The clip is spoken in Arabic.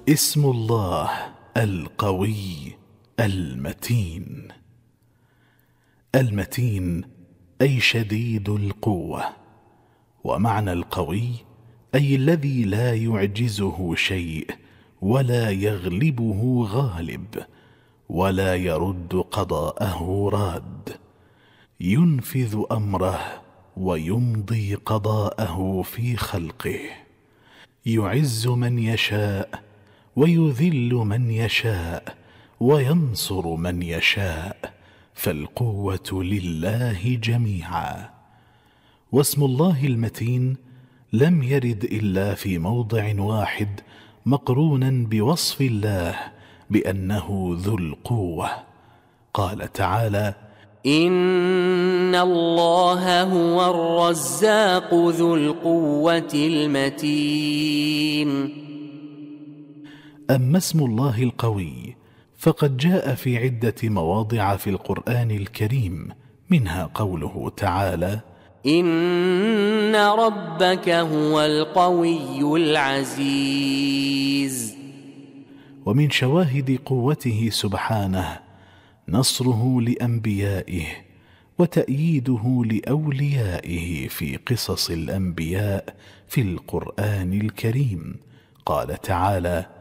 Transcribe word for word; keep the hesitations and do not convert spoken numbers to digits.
اسم الله القوي المتين. المتين أي شديد القوة، ومعنى القوي أي الذي لا يعجزه شيء ولا يغلبه غالب ولا يرد قضاءه راد، ينفذ أمره ويمضي قضاءه في خلقه، يعز من يشاء ويذل من يشاء وينصر من يشاء، فالقوة لله جميعا. واسم الله المتين لم يرد إلا في موضع واحد مقرونا بوصف الله بأنه ذو القوة. قال تعالى: إن الله هو الرزاق ذو القوة المتين. أما اسم الله القوي فقد جاء في عدة مواضع في القرآن الكريم، منها قوله تعالى: إن ربك هو القوي العزيز. ومن شواهد قوته سبحانه نصره لأنبيائه وتأييده لأوليائه في قصص الأنبياء في القرآن الكريم. قال تعالى: